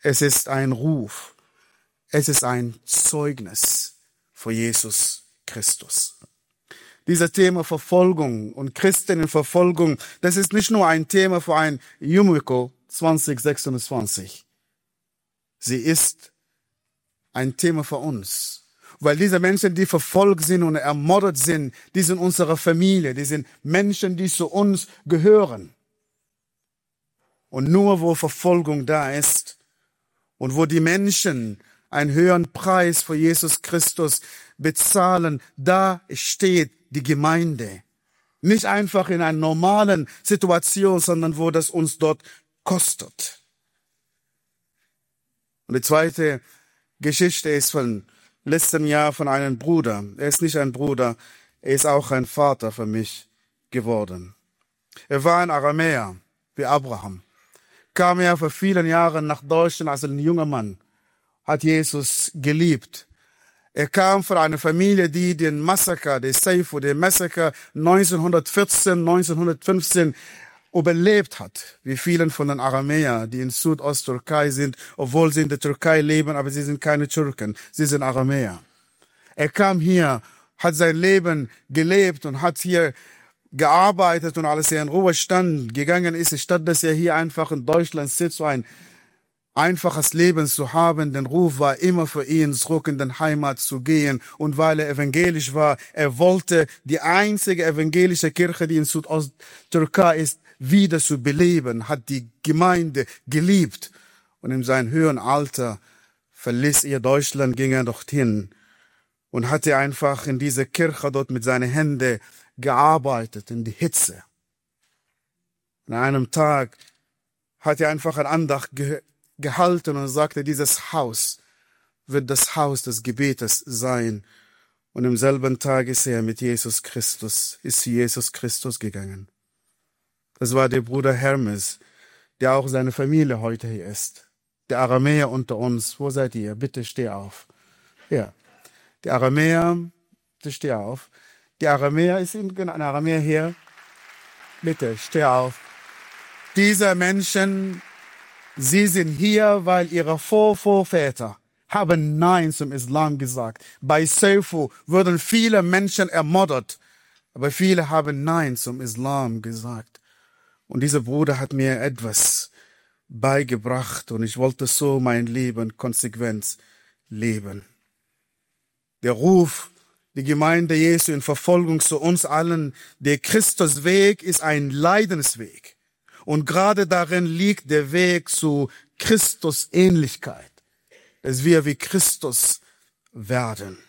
Es ist ein Ruf. Es ist ein Zeugnis für Jesus Christus. Dieses Thema Verfolgung und Christen in Verfolgung, das ist nicht nur ein Thema für ein Yumiko 2026. Sie ist ein Thema für uns. Weil diese Menschen, die verfolgt sind und ermordet sind, die sind unsere Familie, die sind Menschen, die zu uns gehören. Und nur wo Verfolgung da ist und wo die Menschen einen höheren Preis für Jesus Christus bezahlen, da steht die Gemeinde. Nicht einfach in einer normalen Situation, sondern wo das uns dort kostet. Und die zweite Geschichte ist von letztem Jahr von einem Bruder. Er ist nicht ein Bruder, er ist auch ein Vater für mich geworden. Er war ein Aramäer, wie Abraham. Kam er vor vielen Jahren nach Deutschland als ein junger Mann, hat Jesus geliebt. Er kam von einer Familie, die den Massaker, den Massaker 1914, 1915 überlebt hat, wie vielen von den Aramäern, die in Südosttürkei sind, obwohl sie in der Türkei leben, aber sie sind keine Türken, sie sind Aramäer. Er kam hier, hat sein Leben gelebt und hat hier gearbeitet und alles hier in Ruhestand gegangen ist, statt dass er hier einfach in Deutschland sitzt, so ein einfaches Leben zu haben. Der Ruf war immer für ihn, zurück in den Heimat zu gehen. Und weil er evangelisch war, er wollte die einzige evangelische Kirche, die in Südosttürkei ist, wieder zu beleben, hat die Gemeinde geliebt. Und in seinem höheren Alter verließ er Deutschland, ging er dorthin und hatte einfach in dieser Kirche dort mit seinen Händen gearbeitet, in die Hitze. An einem Tag hat er einfach eine Andacht gehalten und sagte, dieses Haus wird das Haus des Gebetes sein. Und im selben Tag ist er mit Jesus Christus, ist zu Jesus Christus gegangen. Das war der Bruder Hermes, der auch seine Familie heute hier ist. Der Aramäer unter uns. Wo seid ihr? Bitte steh auf. Ja. Der Aramäer, bitte steh auf. Der Aramäer ist ein Aramäer hier. Bitte steh auf. Diese Menschen, sie sind hier, weil ihre Vorväter haben Nein zum Islam gesagt. Bei Seifu wurden viele Menschen ermordet, aber viele haben Nein zum Islam gesagt. Und dieser Bruder hat mir etwas beigebracht und ich wollte so mein Leben konsequent leben. Der Ruf, die Gemeinde Jesu in Verfolgung zu uns allen, der Christusweg ist ein Leidensweg. Und gerade darin liegt der Weg zu Christusähnlichkeit, dass wir wie Christus werden.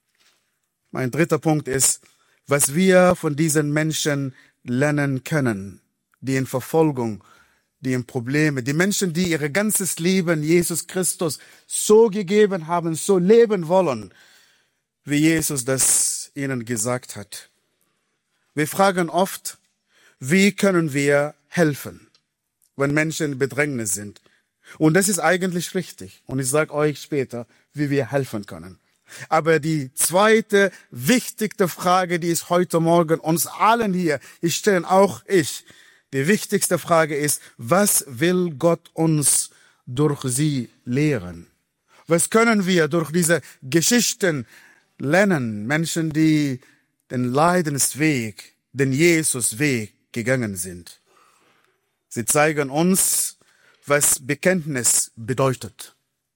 Mein dritter Punkt ist, was wir von diesen Menschen lernen können, die in Verfolgung, die in Probleme, die Menschen, die ihr ganzes Leben Jesus Christus so gegeben haben, so leben wollen, wie Jesus das ihnen gesagt hat. Wir fragen oft, wie können wir helfen, wenn Menschen in Bedrängnis sind? Und das ist eigentlich richtig. Und ich sage euch später, wie wir helfen können. Aber die zweite wichtigste Frage, die ist heute Morgen uns allen hier, ich stelle auch ich, die wichtigste Frage ist, was will Gott uns durch sie lehren? Was können wir durch diese Geschichten lernen? Menschen, die den Leidensweg, den Jesusweg gegangen sind. Sie zeigen uns, was Bekenntnis bedeutet.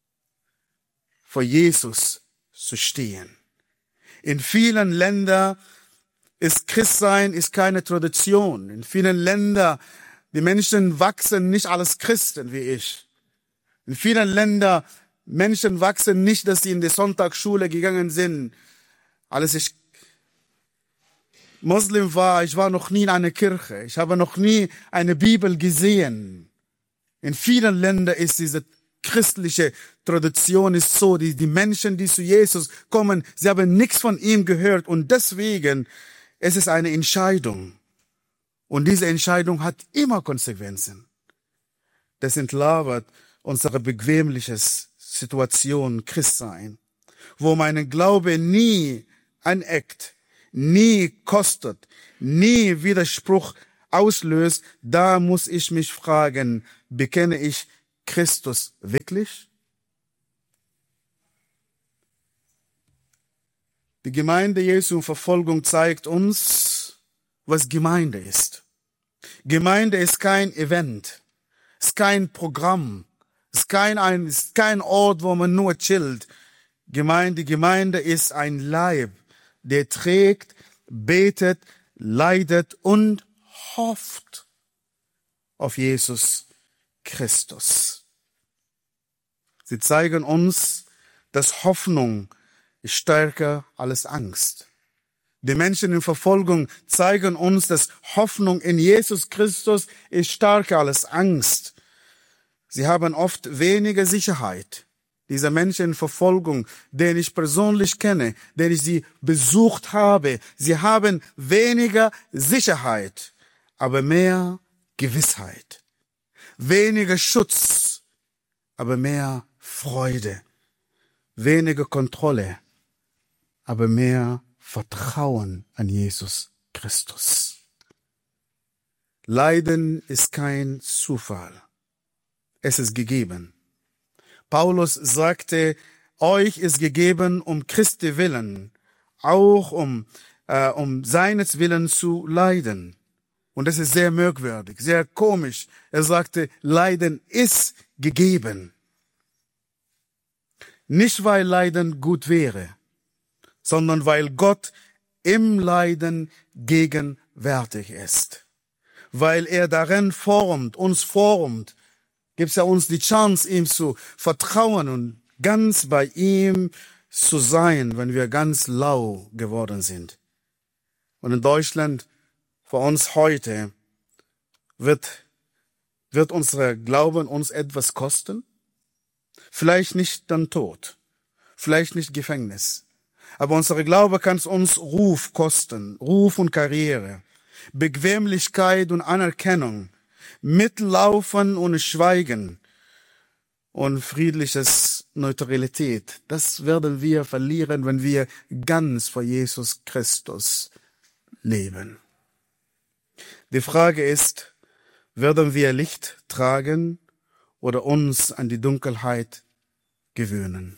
Vor Jesus zu stehen. In vielen Ländern ist Christsein ist keine Tradition. In vielen Ländern, die Menschen wachsen nicht als Christen wie ich. In vielen Ländern, Menschen wachsen nicht, dass sie in die Sonntagsschule gegangen sind. Als ich Muslim war, ich war noch nie in einer Kirche. Ich habe noch nie eine Bibel gesehen. In vielen Ländern ist diese christliche Tradition ist so, die Menschen, die zu Jesus kommen, sie haben nichts von ihm gehört und deswegen es ist eine Entscheidung. Und diese Entscheidung hat immer Konsequenzen. Das entlauert unsere bequemliche Situation, Christsein, wo mein Glaube nie aneckt, nie kostet, nie Widerspruch auslöst. Da muss ich mich fragen, bekenne ich Christus wirklich? Die Gemeinde Jesu in Verfolgung zeigt uns, was Gemeinde ist. Gemeinde ist kein Event, ist kein Programm, ist kein Ort, wo man nur chillt. Gemeinde ist ein Leib, der trägt, betet, leidet und hofft auf Jesus Christus. Sie zeigen uns, dass Hoffnung ist stärker als Angst. Die Menschen in Verfolgung zeigen uns, dass Hoffnung in Jesus Christus ist stärker als Angst. Sie haben oft weniger Sicherheit. Diese Menschen in Verfolgung, den ich persönlich kenne, den ich sie besucht habe, sie haben weniger Sicherheit, aber mehr Gewissheit. Weniger Schutz, aber mehr Freude. Weniger Kontrolle, aber mehr Vertrauen an Jesus Christus. Leiden ist kein Zufall. Es ist gegeben. Paulus sagte, euch ist gegeben um Christi willen, auch um seines Willen zu leiden. Und das ist sehr merkwürdig, sehr komisch. Er sagte, Leiden ist gegeben. Nicht, weil Leiden gut wäre, sondern weil Gott im Leiden gegenwärtig ist. Weil er darin uns formt, gibt es ja uns die Chance, ihm zu vertrauen und ganz bei ihm zu sein, wenn wir ganz lau geworden sind. Und in Deutschland, für uns heute, wird unser Glauben uns etwas kosten? Vielleicht nicht dann Tod, vielleicht nicht Gefängnis. Aber unser Glaube kann uns Ruf kosten, Ruf und Karriere, Bequemlichkeit und Anerkennung, Mitlaufen und Schweigen und friedliches Neutralität. Das werden wir verlieren, wenn wir ganz vor Jesus Christus leben. Die Frage ist, werden wir Licht tragen oder uns an die Dunkelheit gewöhnen?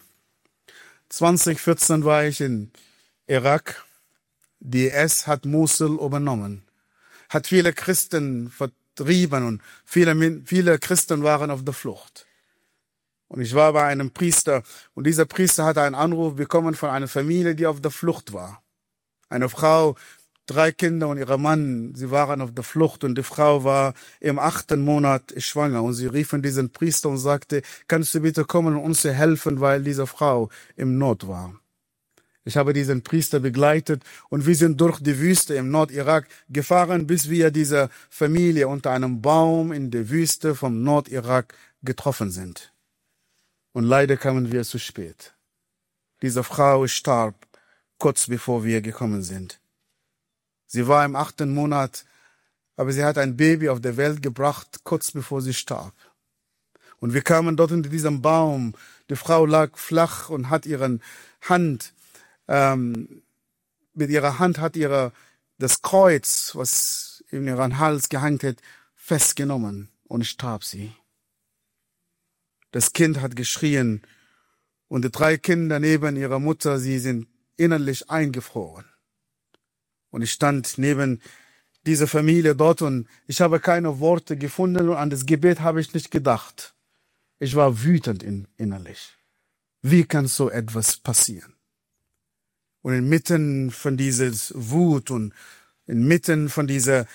2014 war ich in Irak. Die IS hat Mosul übernommen, hat viele Christen vertrieben und viele Christen waren auf der Flucht. Und ich war bei einem Priester und dieser Priester hatte einen Anruf bekommen von einer Familie, die auf der Flucht war. Eine Frau, 3 Kinder und ihr Mann, sie waren auf der Flucht und die Frau war im 8. Monat schwanger und sie riefen diesen Priester und sagte, kannst du bitte kommen und uns helfen, weil diese Frau im Not war. Ich habe diesen Priester begleitet und wir sind durch die Wüste im Nordirak gefahren, bis wir diese Familie unter einem Baum in der Wüste vom Nordirak getroffen sind. Und leider kamen wir zu spät. Diese Frau starb kurz bevor wir gekommen sind. Sie war im 8. Monat, aber sie hat ein Baby auf die Welt gebracht, kurz bevor sie starb. Und wir kamen dort unter diesem Baum. Die Frau lag flach und hat mit ihrer Hand hat das Kreuz, was in ihren Hals gehangen hat, festgenommen und starb sie. Das Kind hat geschrien und die 3 Kinder neben ihrer Mutter, sie sind innerlich eingefroren. Und ich stand neben dieser Familie dort und ich habe keine Worte gefunden und an das Gebet habe ich nicht gedacht. Ich war wütend innerlich. Wie kann so etwas passieren? Und inmitten von dieser Wut und inmitten von dieser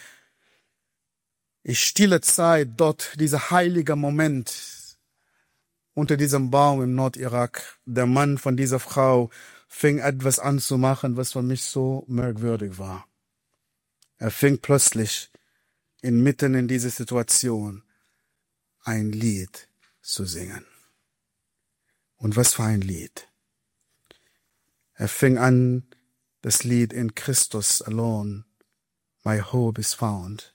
stille Zeit dort, dieser heilige Moment unter diesem Baum im Nordirak, der Mann von dieser Frau fing etwas an zu machen, was für mich so merkwürdig war. Er fing plötzlich inmitten in dieser Situation ein Lied zu singen. Und was für ein Lied? Er fing an, das Lied in Christus alone, my hope is found.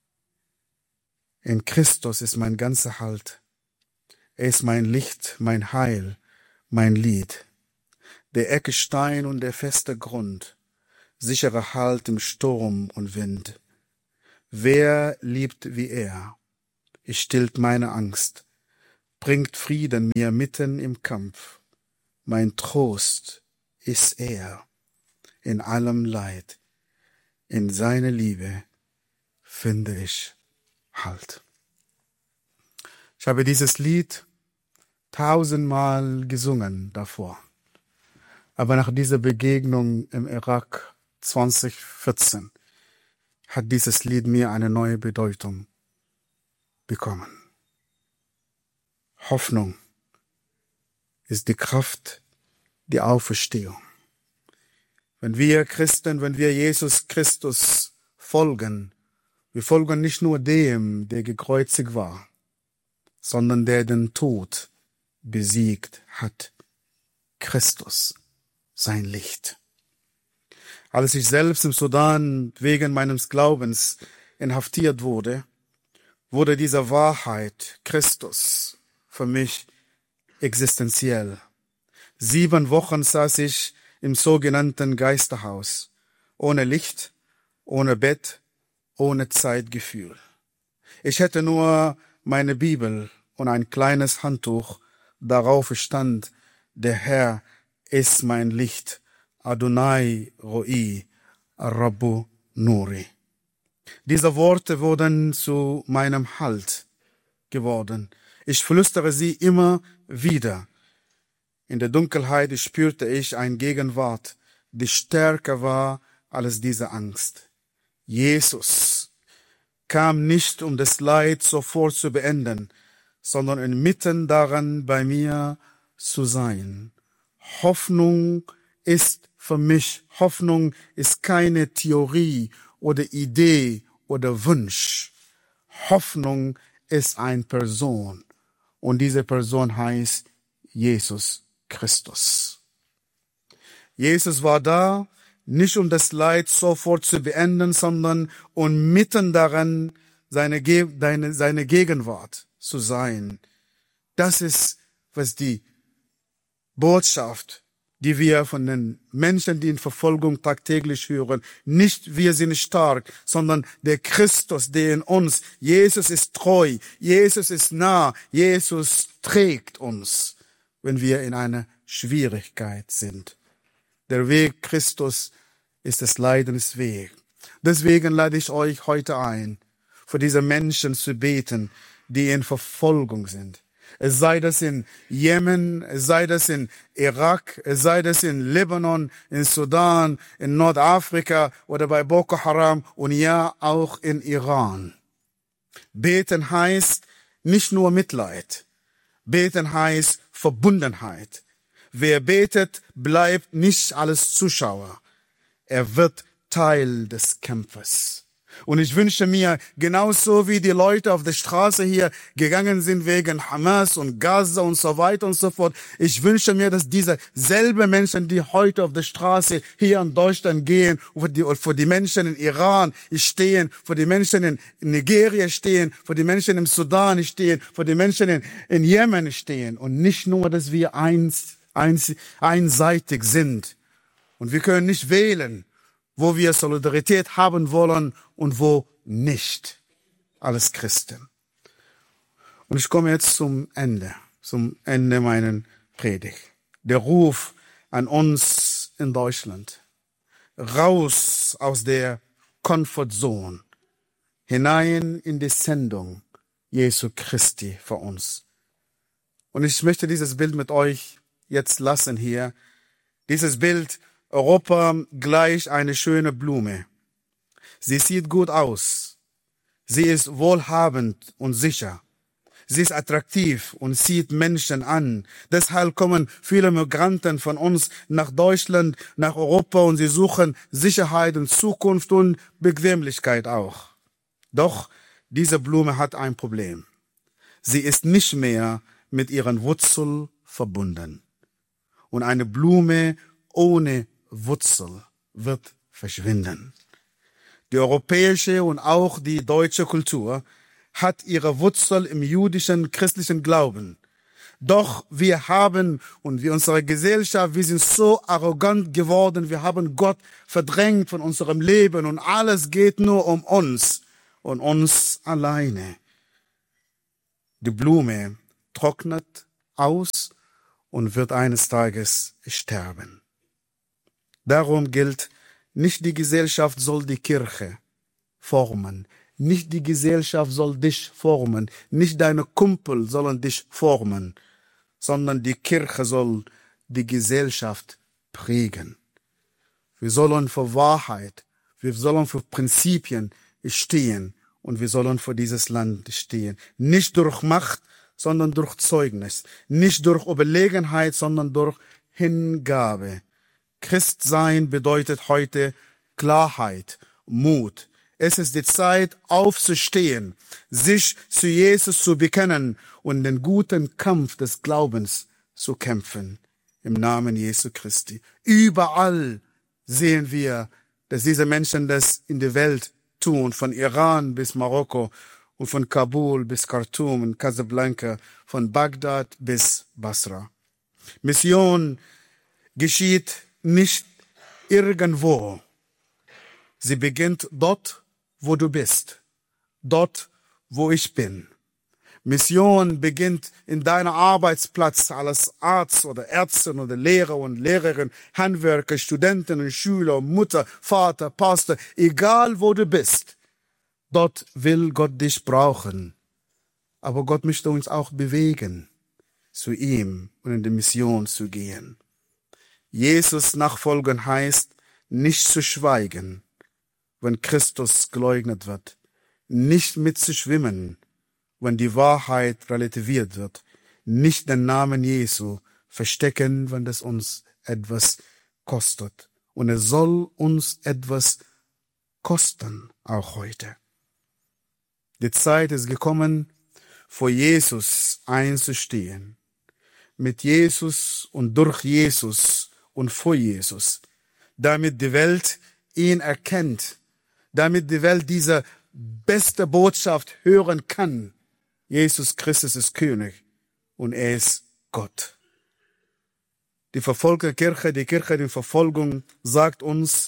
In Christus ist mein ganzer Halt. Er ist mein Licht, mein Heil, mein Lied. Der Eckstein und der feste Grund, sicherer Halt im Sturm und Wind. Wer liebt wie er? Es stillt meine Angst, bringt Frieden mir mitten im Kampf. Mein Trost ist er in allem Leid. In seiner Liebe finde ich Halt. Ich habe dieses Lied 1000-mal gesungen davor. Aber nach dieser Begegnung im Irak 2014 hat dieses Lied mir eine neue Bedeutung bekommen. Hoffnung ist die Kraft der Auferstehung. Wenn wir Christen, wenn wir Jesus Christus folgen, wir folgen nicht nur dem, der gekreuzigt war, sondern der den Tod besiegt hat. Christus, sein Licht. Als ich selbst im Sudan wegen meines Glaubens inhaftiert wurde, wurde diese Wahrheit, Christus, für mich existenziell. 7 Wochen saß ich im sogenannten Geisterhaus, ohne Licht, ohne Bett, ohne Zeitgefühl. Ich hätte nur meine Bibel und ein kleines Handtuch, darauf stand, der Herr ist mein Licht, Adonai Roi, Rabbu Nuri. Diese Worte wurden zu meinem Halt geworden. Ich flüstere sie immer wieder. In der Dunkelheit spürte ich eine Gegenwart, die stärker war als diese Angst. Jesus kam nicht, um das Leid sofort zu beenden, sondern inmitten daran bei mir zu sein. Hoffnung ist für mich, Hoffnung ist keine Theorie oder Idee oder Wunsch. Hoffnung ist eine Person und diese Person heißt Jesus Christus. Jesus war da, nicht um das Leid sofort zu beenden, sondern um mitten daran seine Gegenwart zu sein. Das ist, was die Botschaft, die wir von den Menschen, die in Verfolgung tagtäglich hören. Nicht wir sind stark, sondern der Christus, der in uns, Jesus ist treu, Jesus ist nah, Jesus trägt uns, wenn wir in einer Schwierigkeit sind. Der Weg Christus ist des Leidens Weg. Deswegen lade ich euch heute ein, für diese Menschen zu beten, die in Verfolgung sind. Es sei das in Jemen, es sei das in Irak, es sei das in Libanon, in Sudan, in Nordafrika oder bei Boko Haram und ja auch in Iran. Beten heißt nicht nur Mitleid. Beten heißt Verbundenheit. Wer betet, bleibt nicht als Zuschauer. Er wird Teil des Kampfes. Und ich wünsche mir, genauso wie die Leute auf der Straße hier gegangen sind wegen Hamas und Gaza und so weiter und so fort, ich wünsche mir, dass diese selben Menschen, die heute auf der Straße hier in Deutschland gehen, für die Menschen in Iran stehen, für die Menschen in Nigeria stehen, für die Menschen im Sudan stehen, für die Menschen in Jemen stehen. Und nicht nur, dass wir einseitig sind. Und wir können nicht wählen, wo wir Solidarität haben wollen und wo nicht, als Christen. Und ich komme jetzt zum Ende meiner Predigt. Der Ruf an uns in Deutschland. Raus aus der Comfortzone, hinein in die Sendung Jesu Christi für uns. Und ich möchte dieses Bild mit euch jetzt lassen hier. Dieses Bild, Europa gleich eine schöne Blume. Sie sieht gut aus. Sie ist wohlhabend und sicher. Sie ist attraktiv und zieht Menschen an. Deshalb kommen viele Migranten von uns nach Deutschland, nach Europa und sie suchen Sicherheit und Zukunft und Bequemlichkeit auch. Doch diese Blume hat ein Problem. Sie ist nicht mehr mit ihren Wurzeln verbunden. Und eine Blume ohne Wurzel wird verschwinden. Die europäische und auch die deutsche Kultur hat ihre Wurzel im jüdischen, christlichen Glauben. Doch unsere Gesellschaft, wir sind so arrogant geworden, wir haben Gott verdrängt von unserem Leben und alles geht nur um uns und uns alleine. Die Blume trocknet aus und wird eines Tages sterben. Darum gilt, nicht die Gesellschaft soll die Kirche formen, nicht die Gesellschaft soll dich formen, nicht deine Kumpel sollen dich formen, sondern die Kirche soll die Gesellschaft prägen. Wir sollen für Wahrheit, wir sollen für Prinzipien stehen und wir sollen für dieses Land stehen. Nicht durch Macht, sondern durch Zeugnis. Nicht durch Überlegenheit, sondern durch Hingabe. Christsein bedeutet heute Klarheit, Mut. Es ist die Zeit, aufzustehen, sich zu Jesus zu bekennen und den guten Kampf des Glaubens zu kämpfen. Im Namen Jesu Christi. Überall sehen wir, dass diese Menschen das in der Welt tun, von Iran bis Marokko und von Kabul bis Khartoum und Casablanca, von Bagdad bis Basra. Mission geschieht nicht irgendwo. Sie beginnt dort, wo du bist, dort, wo ich bin. Mission beginnt in deinem Arbeitsplatz als Arzt oder Ärztin oder Lehrer und Lehrerin, Handwerker, Studenten und Schüler, Mutter, Vater, Pastor, egal wo du bist. Dort will Gott dich brauchen. Aber Gott möchte uns auch bewegen, zu ihm und in die Mission zu gehen. Jesus nachfolgen heißt, nicht zu schweigen, wenn Christus geleugnet wird, nicht mitzuschwimmen, wenn die Wahrheit relativiert wird, nicht den Namen Jesu verstecken, wenn es uns etwas kostet. Und es soll uns etwas kosten, auch heute. Die Zeit ist gekommen, vor Jesus einzustehen. Mit Jesus und durch Jesus und vor Jesus. Damit die Welt ihn erkennt. Damit die Welt diese beste Botschaft hören kann. Jesus Christus ist König und er ist Gott. Die verfolgte Kirche, die Kirche in Verfolgung sagt uns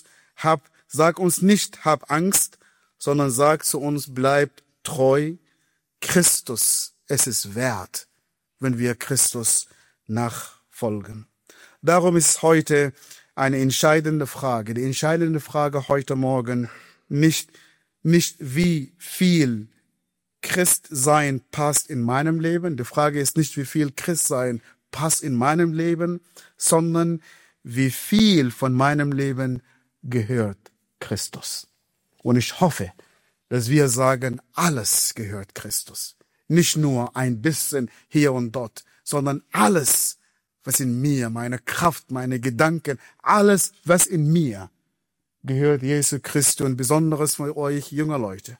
nicht, hab Angst, sondern sagt zu uns, bleib treu. Christus, es ist wert, wenn wir Christus nachfolgen. Darum ist heute eine entscheidende Frage. Die entscheidende Frage heute Morgen nicht wie viel Christsein passt in meinem Leben. Die Frage ist nicht, wie viel Christsein passt in meinem Leben, sondern wie viel von meinem Leben gehört Christus. Und ich hoffe, dass wir sagen, alles gehört Christus. Nicht nur ein bisschen hier und dort, sondern alles, was in mir, meine Kraft, meine Gedanken, alles, was in mir gehört Jesu Christus und besonderes für euch junge Leute.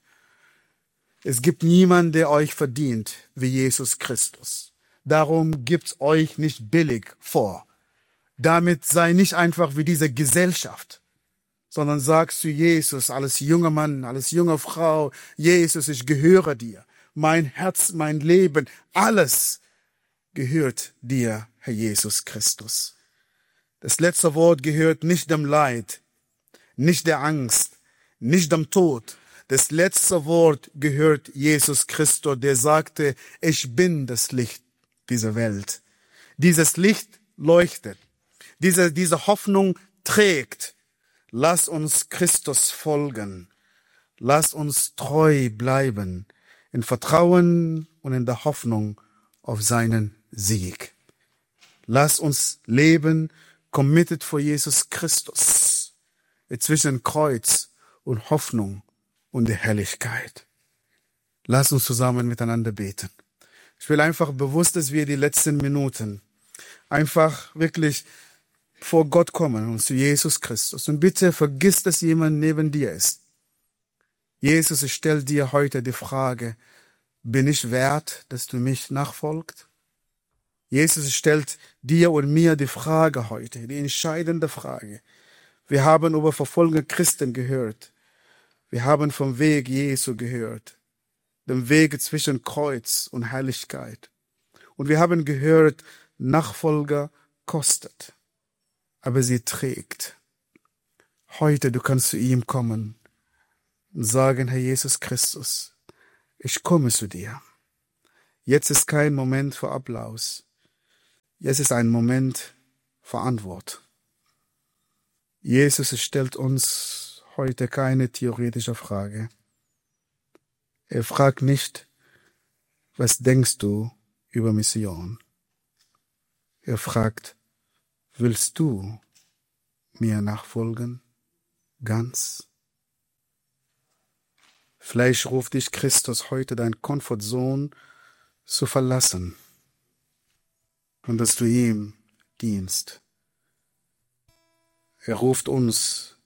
Es gibt niemanden, der euch verdient wie Jesus Christus. Darum gibt's euch nicht billig vor. Damit sei nicht einfach wie diese Gesellschaft, sondern sagst zu Jesus, als junger Mann, als junge Frau, Jesus, ich gehöre dir. Mein Herz, mein Leben, alles gehört dir, Herr Jesus Christus. Das letzte Wort gehört nicht dem Leid, nicht der Angst, nicht dem Tod. Das letzte Wort gehört Jesus Christus, der sagte, ich bin das Licht dieser Welt. Dieses Licht leuchtet. Diese Hoffnung trägt. Lass uns Christus folgen. Lass uns treu bleiben in Vertrauen und in der Hoffnung auf seinen Sieg. Lass uns leben, committed vor Jesus Christus, zwischen Kreuz und Hoffnung und der Herrlichkeit. Lass uns zusammen miteinander beten. Ich will einfach bewusst, dass wir die letzten Minuten einfach wirklich vor Gott kommen und zu Jesus Christus. Und bitte vergiss, dass jemand neben dir ist. Jesus, ich stelle dir heute die Frage, bin ich wert, dass du mich nachfolgst? Jesus stellt dir und mir die Frage heute, die entscheidende Frage. Wir haben über verfolgte Christen gehört. Wir haben vom Weg Jesu gehört. Dem Weg zwischen Kreuz und Herrlichkeit. Und wir haben gehört, Nachfolger kostet, aber sie trägt. Heute, du kannst zu ihm kommen und sagen, Herr Jesus Christus, ich komme zu dir. Jetzt ist kein Moment für Applaus. Jetzt ist ein Moment für Antwort. Jesus stellt uns heute keine theoretische Frage. Er fragt nicht, was denkst du über Mission? Er fragt, willst du mir nachfolgen? Ganz? Vielleicht ruft dich Christus heute, dein Comfortzone zu verlassen und dass du ihm dienst. Er ruft uns,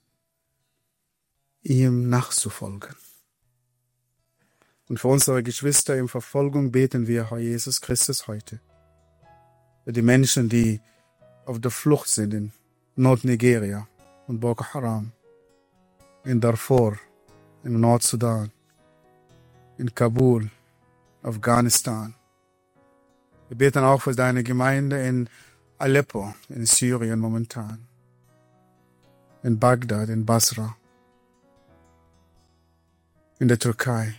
ihm nachzufolgen. Und für unsere Geschwister in Verfolgung beten wir, Herr Jesus Christus, heute. Für die Menschen, die auf der Flucht sind in Nordnigeria und Boko Haram, in Darfur, im Nordsudan, in Kabul, Afghanistan. Wir beten auch für deine Gemeinde in Aleppo, in Syrien momentan, in Bagdad, in Basra, in der Türkei.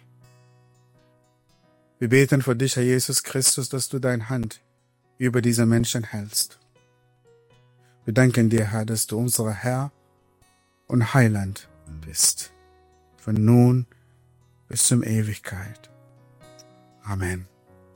Wir beten für dich, Herr Jesus Christus, dass du deine Hand über diese Menschen hältst. Wir danken dir, Herr, dass du unser Herr und Heiland bist, von nun bis zur Ewigkeit. Amen.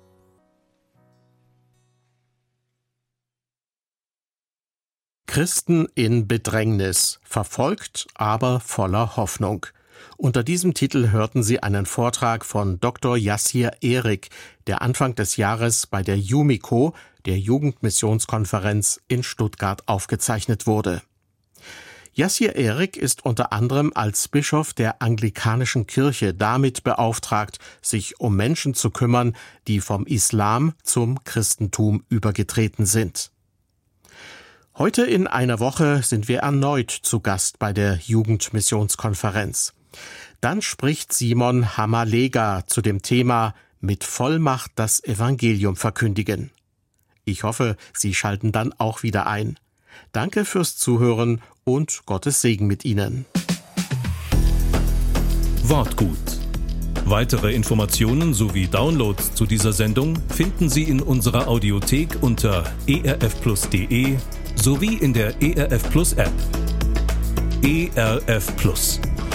Christen in Bedrängnis, verfolgt, aber voller Hoffnung. Unter diesem Titel hörten Sie einen Vortrag von Dr. Yassir Erik, der Anfang des Jahres bei der JUMICO, der Jugendmissionskonferenz in Stuttgart, aufgezeichnet wurde. Yassir Erik ist unter anderem als Bischof der Anglikanischen Kirche damit beauftragt, sich um Menschen zu kümmern, die vom Islam zum Christentum übergetreten sind. Heute in einer Woche sind wir erneut zu Gast bei der Jugendmissionskonferenz. Dann spricht Simon Hamalega zu dem Thema „Mit Vollmacht das Evangelium verkündigen“. Ich hoffe, Sie schalten dann auch wieder ein. Danke fürs Zuhören und Gottes Segen mit Ihnen. Wortgut. Weitere Informationen sowie Downloads zu dieser Sendung finden Sie in unserer Audiothek unter erfplus.de sowie in der ERF Plus App. ERF Plus.